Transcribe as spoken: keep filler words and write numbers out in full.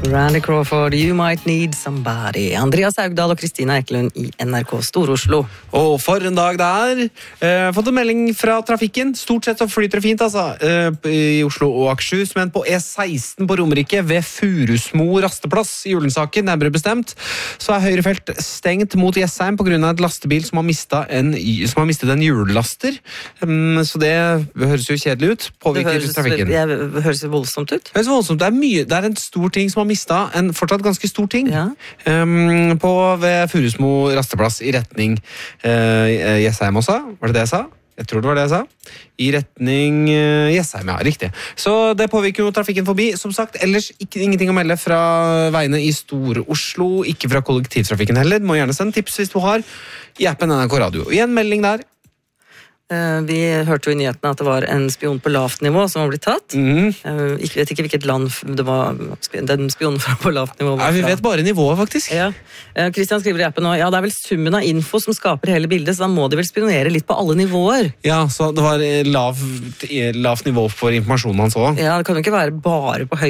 Randy Crawford, You Might Need Somebody. Andreas Haugdal og Kristina Ekelund i N R K Stor-Oslo. Og for en dag det er. Eh, fått en melding fra trafikken. Stort sett så flyter det fint, altså. Eh, I Oslo og Akershus, men på E seksten på Romerike ved Furusmo rasteplass i Ullensaker, nærmere bestemt, så er høyre felt stengt mot Jessheim på grunn av et lastebil som har mistet en, som har mistet en hjullaster. Um, så det høres jo kjedelig ut. Påvirker det høres, trafikken. Det høres voldsomt ut. Det høres voldsomt. Det er, mye, det er en stor ting som har mistet, en fortsatt ganske stor ting, Ja. um, på ved Furusmo rasteplass i retning uh, Jessheim også. Var det det jeg sa? Jeg tror det var det jeg sa. I retning uh, Jessheim, ja, riktig. Så det påvirker jo trafikken forbi. Som sagt, ellers ikke, ingenting å melde fra veiene i Stor-Oslo, ikke fra kollektivtrafikken heller. Du må gjerne sende tips hvis du har i appen N R K Radio. I en melding der. Vi hørte jo i nyhetene at det var en spion på lavt nivå som var blitt tatt. Mm. Jeg vet ikke hvilket land det var den spionen fra på lavt nivå var fra. Ja, vi vet bare nivået, faktisk. Ja. Kristian skriver i appen nå, ja, det er vel summen av info som skaper hele bildet, så da må de vel spionere litt på alle nivåer. Ja, så det var lavt, lavt nivå for informasjonen han så. Ja, det kan jo ikke være bare på høy